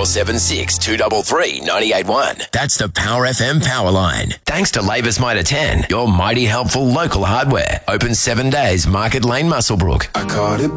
0476 233 981. That's the Power FM Power Line. Thanks to Labour's Mitre 10, your mighty helpful local hardware. Open 7 days, Market Lane, Muswellbrook. I caught it